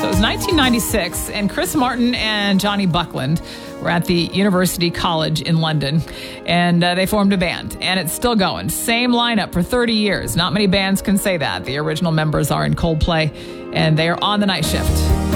So it was 1996, and Chris Martin and Johnny Buckland were at the University College in London, and they formed a band, and it's still going. Same lineup for 30 years. Not many bands can say that. The original members are in Coldplay, and they are on the night shift.